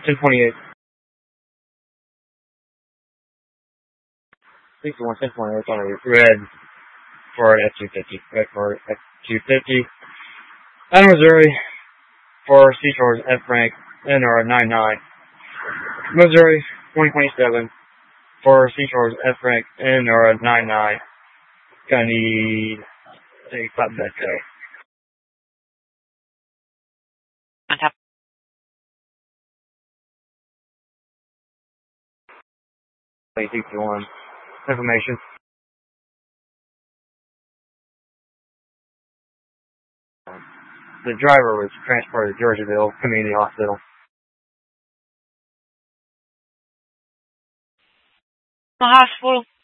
1028. 61, 1028 on a red for an F-250. Red for F-250. Atlanta, Missouri for Seashores F-Rank NR99. Missouri 2027 for Seashores F-Rank NR99. Gonna need a clap back there. On top. One information. The driver was transported to Georgiaville Community Hospital. The hospital.